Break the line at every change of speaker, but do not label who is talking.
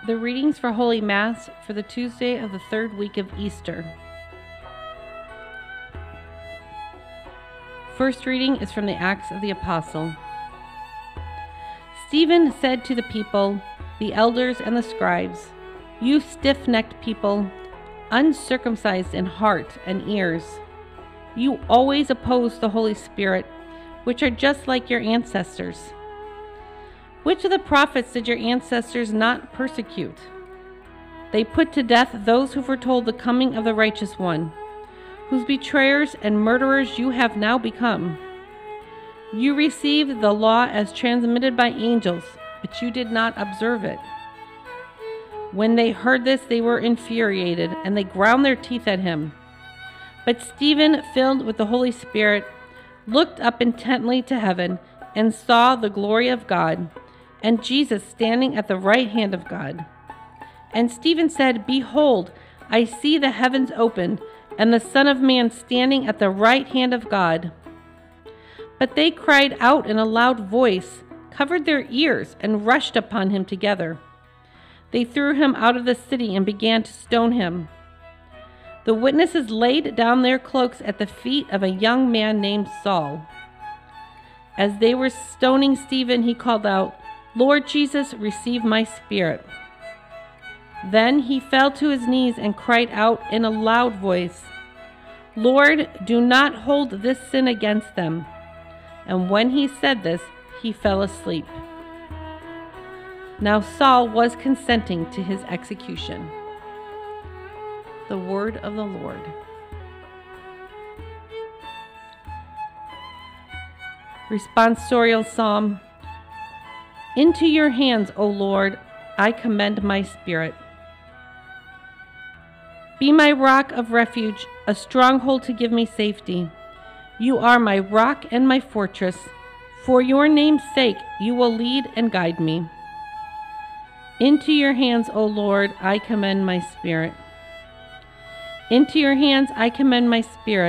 The readings for Holy Mass for the Tuesday of the third week of Easter. First reading is from the Acts of the Apostle. Stephen said to the people, the elders and the scribes, "You stiff-necked people, uncircumcised in heart and ears, you always oppose the Holy Spirit, which are just like your ancestors. Which of the prophets did your ancestors not persecute? They put to death those who foretold the coming of the righteous one, whose betrayers and murderers you have now become. You received the law as transmitted by angels, but you did not observe it." When they heard this, they were infuriated, and they ground their teeth at him. But Stephen, filled with the Holy Spirit, looked up intently to heaven and saw the glory of God, and Jesus standing at the right hand of God. And Stephen said, "Behold, I see the heavens opened, and the Son of Man standing at the right hand of God." But they cried out in a loud voice, covered their ears, and rushed upon him together. They threw him out of the city and began to stone him. The witnesses laid down their cloaks at the feet of a young man named Saul. As they were stoning Stephen, he called out, "Lord Jesus, receive my spirit." Then he fell to his knees and cried out in a loud voice, "Lord, do not hold this sin against them." And when he said this, he fell asleep. Now Saul was consenting to his execution. The word of the Lord. Responsorial Psalm. Into your hands, O Lord, I commend my spirit. Be my rock of refuge, a stronghold to give me safety. You are my rock and my fortress. For your name's sake, you will lead and guide me. Into your hands, O Lord, I commend my spirit. Into your hands I commend my spirit.